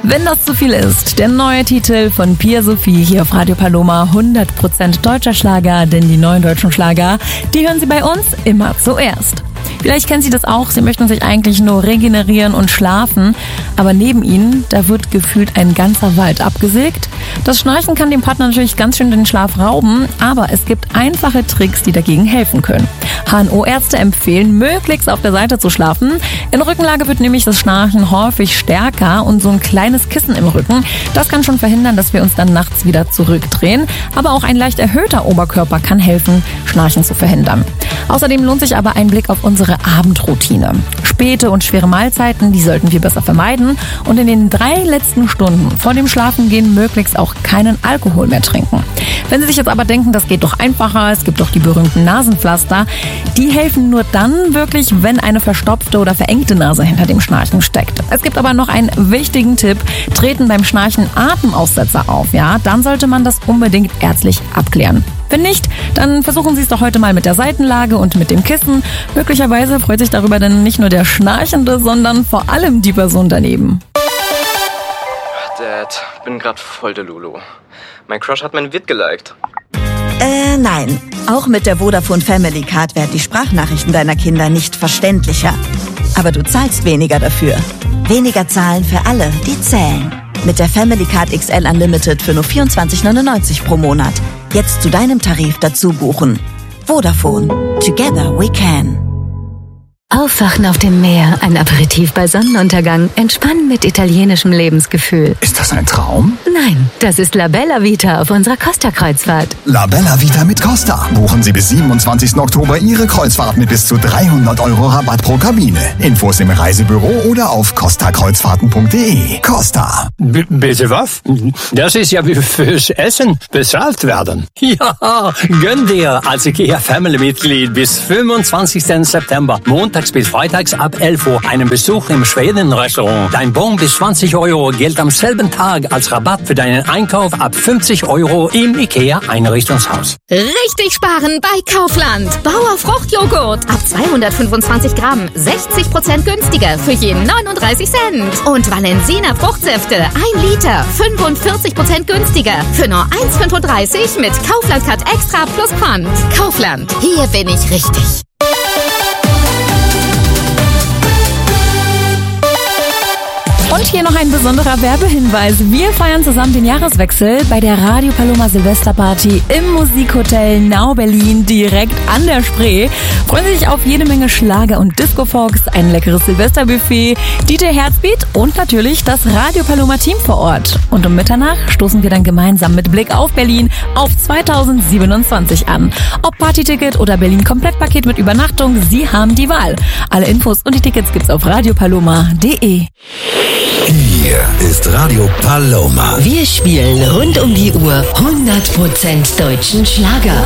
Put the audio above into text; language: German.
Wenn das zu viel ist, der neue Titel von Pia Sophie hier auf Radio Paloma, 100% deutscher Schlager, denn die neuen deutschen Schlager, die hören Sie bei uns immer zuerst. Vielleicht kennen Sie das auch, Sie möchten sich eigentlich nur regenerieren und schlafen, aber neben Ihnen, da wird gefühlt ein ganzer Wald abgesägt. Das Schnarchen kann dem Partner natürlich ganz schön den Schlaf rauben, aber es gibt einfache Tricks, die dagegen helfen können. HNO-Ärzte empfehlen, möglichst auf der Seite zu schlafen. In Rückenlage wird nämlich das Schnarchen häufig stärker und so ein kleines Kissen im Rücken, das kann schon verhindern, dass wir uns dann nachts wieder zurückdrehen. Aber auch ein leicht erhöhter Oberkörper kann helfen, Schnarchen zu verhindern. Außerdem lohnt sich aber ein Blick auf unsere Abendroutine. Späte und schwere Mahlzeiten, die sollten wir besser vermeiden und in den 3 letzten Stunden vor dem Schlafengehen möglichst auch keinen Alkohol mehr trinken. Wenn Sie sich jetzt aber denken, das geht doch einfacher, es gibt doch die berühmten Nasenpflaster, die helfen nur dann wirklich, wenn eine verstopfte oder verengte Nase hinter dem Schnarchen steckt. Es gibt aber noch einen wichtigen Tipp, treten beim Schnarchen Atemaussetzer auf, ja, dann sollte man das unbedingt ärztlich abklären. Wenn nicht, dann versuchen Sie es doch heute mal mit der Seitenlage und mit dem Kissen. Möglicherweise freut sich darüber dann nicht nur der Schnarchende, sondern vor allem die Person daneben. Dad, bin grad voll der Lulu. Mein Crush hat mein Vid geliked. Nein. Auch mit der Vodafone Family Card werden die Sprachnachrichten deiner Kinder nicht verständlicher. Aber du zahlst weniger dafür. Weniger zahlen für alle, die zählen. Mit der Family Card XL Unlimited für nur 24,99 pro Monat. Jetzt zu deinem Tarif dazu buchen. Vodafone. Together we can. Aufwachen auf dem Meer, ein Aperitif bei Sonnenuntergang, entspannen mit italienischem Lebensgefühl. Ist das ein Traum? Nein, das ist La Bella Vita auf unserer Costa-Kreuzfahrt. La Bella Vita mit Costa. Buchen Sie bis 27. Oktober Ihre Kreuzfahrt mit bis zu 300 € Rabatt pro Kabine. Infos im Reisebüro oder auf costakreuzfahrten.de. Costa. Bitte was? Das ist ja wie fürs Essen bezahlt werden. Ja, gönn dir als IKEA Family-Mitglied bis 25. September, montags bis freitags ab 11 Uhr einen Besuch im Schweden-Restaurant. Dein Bon bis 20 € gilt am selben Tag als Rabatt für deinen Einkauf ab 50 € im IKEA-Einrichtungshaus. Richtig sparen bei Kaufland. Bauer Fruchtjoghurt ab 225 Gramm, 60% günstiger für jeden 39 Cent. Und Valensina Fruchtsäfte 1 Liter, 45% günstiger für nur 1,35 mit Kaufland Cut Extra plus Pfand. Kaufland, hier bin ich richtig. Und hier noch ein besonderer Werbehinweis. Wir feiern zusammen den Jahreswechsel bei der Radio Paloma Silvesterparty im Musikhotel Now Berlin direkt an der Spree. Freuen Sie sich auf jede Menge Schlager und Disco-Fox, ein leckeres Silvesterbuffet, DJ Herzbeat und natürlich das Radio Paloma Team vor Ort. Und um Mitternacht stoßen wir dann gemeinsam mit Blick auf Berlin auf 2027 an. Ob Partyticket oder Berlin-Komplettpaket mit Übernachtung, Sie haben die Wahl. Alle Infos und die Tickets gibt's auf radiopaloma.de. Hier ist Radio Paloma. Wir spielen rund um die Uhr 100% deutschen Schlager.